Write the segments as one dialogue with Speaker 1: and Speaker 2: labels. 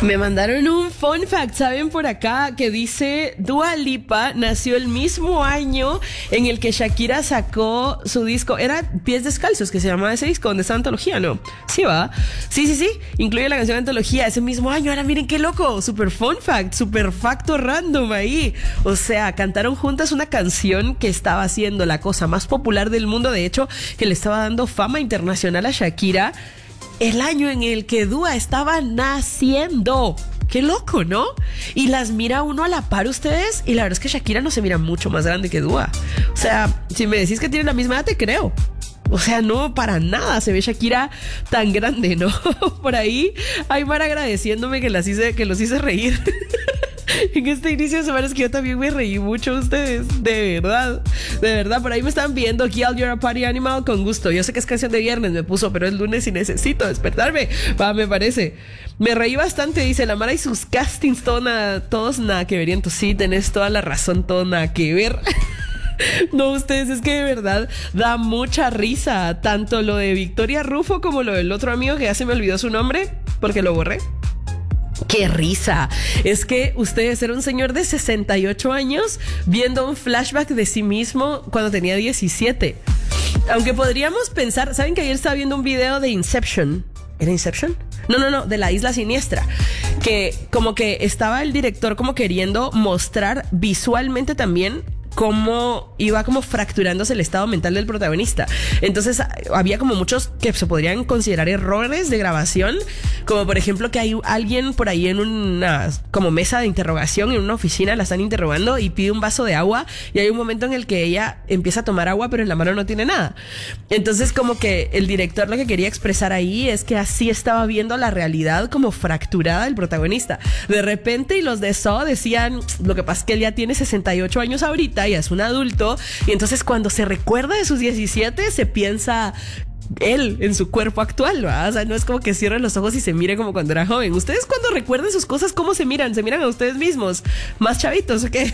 Speaker 1: Me mandaron un fun fact, ¿saben? Por acá, que dice: Dua Lipa nació el mismo año en el que Shakira sacó su disco. Era Pies Descalzos, que se llamaba ese disco, donde está Antología, ¿no? Sí, ¿va? Sí. Incluye la canción Antología ese mismo año. Ahora miren qué loco. Super fun fact, super facto random ahí. O sea, cantaron juntas una canción que estaba haciendo la cosa más popular del mundo. De hecho, que le estaba dando fama internacional a Shakira el año en el que Dua estaba naciendo. Qué loco, ¿no? Y las mira uno a la par ustedes, y la verdad es que Shakira no se mira mucho más grande que Dua. O sea, si me decís que tienen la misma edad, te creo. O sea, no, para nada se ve Shakira tan grande, ¿no? Por ahí hay Mara agradeciéndome que los hice reír. En este inicio de semana es que yo también me reí mucho ustedes, de verdad, por ahí me estaban viendo Kill You're a Party Animal con gusto. Yo sé que es canción de viernes, me puso, pero es lunes y necesito despertarme. Me parece. Me reí bastante, dice la Mara, y sus castings todos nada que ver. Y entonces sí, tenés toda la razón, todo nada que ver. No, ustedes, es que de verdad da mucha risa, tanto lo de Victoria Rufo como lo del otro amigo que ya se me olvidó su nombre porque lo borré. ¡Qué risa! Es que ustedes era un señor de 68 años viendo un flashback de sí mismo cuando tenía 17. Aunque podríamos pensar, ¿saben que ayer estaba viendo un video de Inception? ¿Era Inception? No, de La Isla Siniestra. Que como que estaba el director como queriendo mostrar visualmente también cómo iba como fracturándose el estado mental del protagonista. Entonces había como muchos que se podrían considerar errores de grabación, como por ejemplo que hay alguien por ahí en una como mesa de interrogación en una oficina, la están interrogando y pide un vaso de agua, y hay un momento en el que ella empieza a tomar agua pero en la mano no tiene nada. Entonces como que el director lo que quería expresar ahí es que así estaba viendo la realidad como fracturada del protagonista. De repente, y los de Saw decían, lo que pasa es que él ya tiene 68 años ahorita, ya es un adulto, y entonces cuando se recuerda de sus 17 se piensa él en su cuerpo actual, ¿va? O sea, no es como que cierren los ojos y se mire como cuando era joven. Ustedes cuando recuerden sus cosas, ¿cómo se miran? ¿Se miran a ustedes mismos? ¿Más chavitos o qué?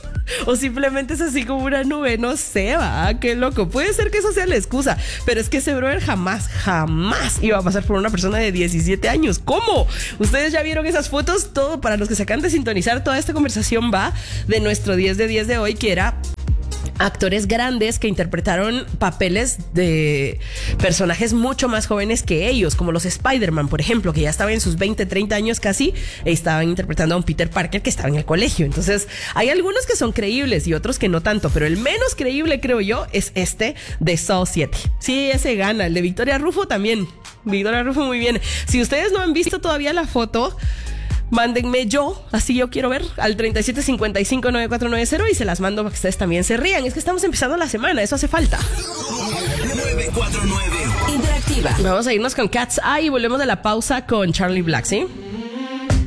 Speaker 1: O simplemente es así como una nube, no sé, va, qué loco. Puede ser que eso sea la excusa, pero es que ese brother jamás iba a pasar por una persona de 17 años. ¿Cómo? Ustedes ya vieron esas fotos. Todo, para los que se acaban de sintonizar, toda esta conversación va de nuestro 10 de 10 de hoy, que era actores grandes que interpretaron papeles de personajes mucho más jóvenes que ellos, como los Spider-Man, por ejemplo, que ya estaban en sus 20, 30 años casi, y estaban interpretando a un Peter Parker que estaba en el colegio. Entonces, hay algunos que son creíbles y otros que no tanto, pero el menos creíble, creo yo, es este de Saw 7. Sí, ese gana. El de Victoria Rufo también. Victoria Rufo muy bien. Si ustedes no han visto todavía la foto, mándenme así yo quiero ver, al 37559490 y se las mando para que ustedes también se rían. Es que estamos empezando la semana, eso hace falta.
Speaker 2: 949 Interactiva.
Speaker 1: Vamos a irnos con Cat's Eye y volvemos de la pausa con Charlie Black, ¿sí?